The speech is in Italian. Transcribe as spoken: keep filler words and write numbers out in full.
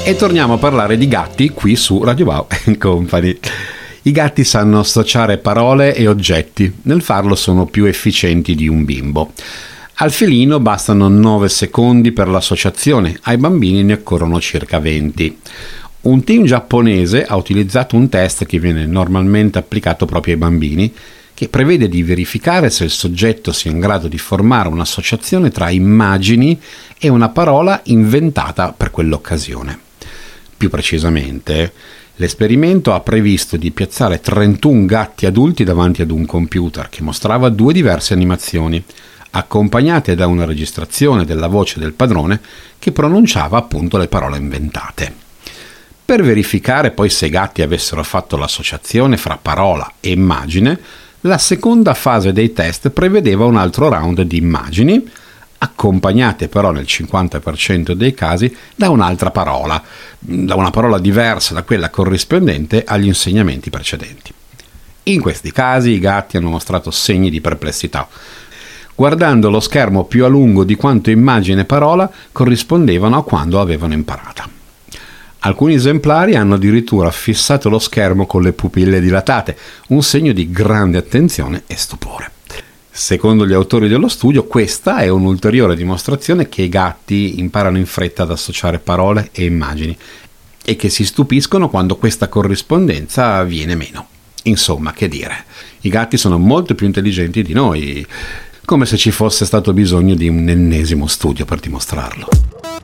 E torniamo a parlare di gatti qui su Radio Wow and Company. I gatti sanno associare parole e oggetti, nel farlo sono più efficienti di un bimbo. Al felino bastano nove secondi per l'associazione, ai bambini ne occorrono circa venti. Un team giapponese ha utilizzato un test che viene normalmente applicato proprio ai bambini, che prevede di verificare se il soggetto sia in grado di formare un'associazione tra immagini e una parola inventata per quell'occasione. Più precisamente, l'esperimento ha previsto di piazzare trentuno gatti adulti davanti ad un computer che mostrava due diverse animazioni, accompagnate da una registrazione della voce del padrone che pronunciava appunto le parole inventate. Per verificare poi se i gatti avessero fatto l'associazione fra parola e immagine, la seconda fase dei test prevedeva un altro round di immagini, accompagnate però nel cinquanta per cento dei casi da un'altra parola, da una parola diversa da quella corrispondente agli insegnamenti precedenti. In questi casi i gatti hanno mostrato segni di perplessità, guardando lo schermo più a lungo di quanto immagine e parola corrispondevano a quando avevano imparata. Alcuni esemplari hanno addirittura fissato lo schermo con le pupille dilatate, un segno di grande attenzione e stupore. Secondo gli autori dello studio, questa è un'ulteriore dimostrazione che i gatti imparano in fretta ad associare parole e immagini e che si stupiscono quando questa corrispondenza viene meno. Insomma, che dire, i gatti sono molto più intelligenti di noi, come se ci fosse stato bisogno di un ennesimo studio per dimostrarlo.